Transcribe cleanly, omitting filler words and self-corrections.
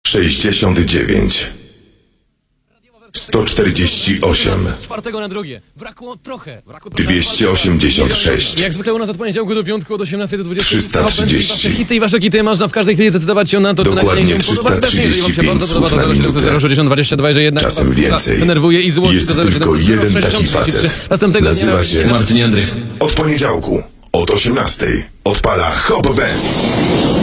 69 148 Z czwartego na drugie. Brakło trochę. 286 Jak zwykle u nas od poniedziałku do piątku od 18 do 20. 330 Wasze hity i wasze hity można w każdej chwili zdecydować się na to, czy Dokładnie nagranie się podoba. Jeżeli wam się bardzo 335 podoba, słów na to 060 że jednak Czasem was więcej. denerwuje i złości Jest do tylko 070 jeden taki 63. facet. Następnego Nazywa dnia się Marcin Jędrych. Od poniedziałku od 18 odpala Hop Band.